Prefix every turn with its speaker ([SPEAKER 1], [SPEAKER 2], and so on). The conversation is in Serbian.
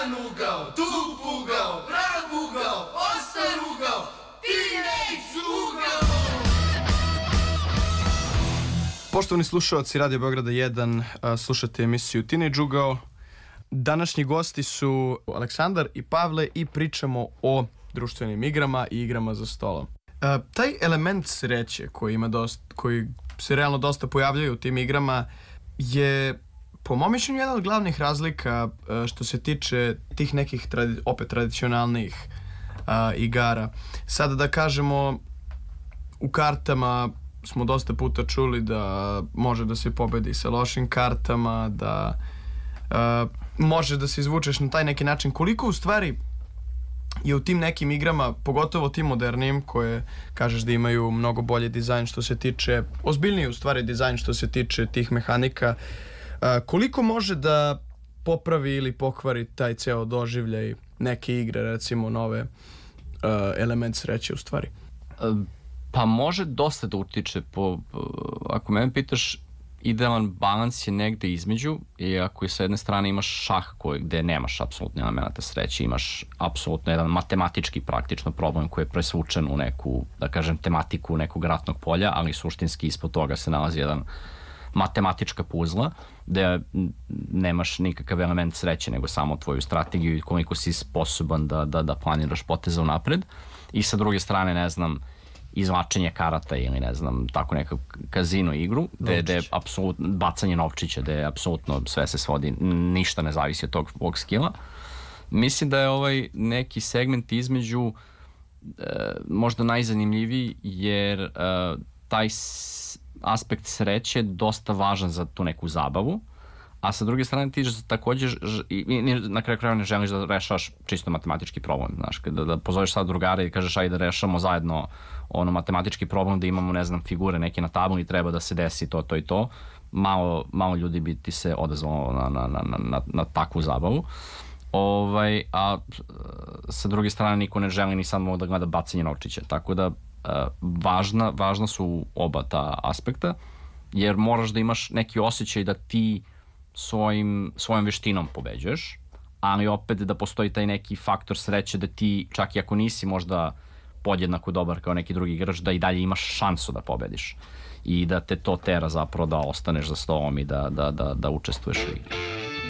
[SPEAKER 1] jedan ugao, tu ugao, prav ugao, ostar ugao, Teenage ugao.
[SPEAKER 2] Poštovani slušalci Radio Beograda 1, slušate emisiju Teenage ugao. Današnji gosti su Aleksandar i Pavle i pričamo o društvenim igrama i igrama za stolom. Taj element sreće koji se realno dosta pojavljaju u tim igrama je po mom mišljenju jedna od glavnih razlika što se tiče tih nekih opet tradicionalnih igara. Sada da kažemo, u kartama smo dosta puta čuli da može da se pobedi sa lošim kartama, da može da se izvučeš na taj neki način. Koliko u stvari je u tim nekim igrama, pogotovo tim modernim, koje kažeš da imaju mnogo bolji dizajn što se tiče, ozbiljniji u stvari dizajn što se tiče tih mehanika, koliko može da popravi ili pokvari taj ceo doživljaj neke igre, recimo nove element sreće u stvari?
[SPEAKER 3] Pa može dosta da utiče. Ako mene pitaš, idealan balans je negde između, i ako sa jedne strane imaš šah gde nemaš apsolutno elementa sreće, imaš apsolutno jedan matematički praktično problem koji je presvučen u neku, da kažem, tematiku nekog ratnog polja, ali suštinski ispod toga se nalazi jedan matematička puzla gde nemaš nikakav element sreće nego samo tvoju strategiju i koliko si sposoban da planiraš poteza unapred. I sa druge strane, ne znam, izvlačenje karata ili ne znam, tako neka kazino igru gde je apsolutno bacanje novčića, gde je apsolutno sve se svodi, ništa ne zavisi od tog skilla. Mislim da je ovaj neki segment između možda najzanimljiviji, jer taj aspekt sreće je dosta važan za tu neku zabavu, a sa druge strane ti takođe na kraju krajeva ne želiš da rešavaš čisto matematički problem, znaš, da pozoveš sad drugare i kažeš ajde da rešamo zajedno matematički problem, da imamo, ne znam, figure neke na tabli i treba da se desi to i to, malo ljudi bi ti se odazvalo na takvu zabavu. A sa druge strane niko ne želi ni samo da gleda bacanje novčića, tako da važna su oba ta aspekta, jer moraš da imaš neki osjećaj da ti svojom veštinom pobeđuješ, ali opet da postoji taj neki faktor sreće da ti, čak i ako nisi možda podjednako dobar kao neki drugi igrač, da i dalje imaš šansu da pobediš i da te to tera zapravo da ostaneš za stolom i da učestvuješ u igri.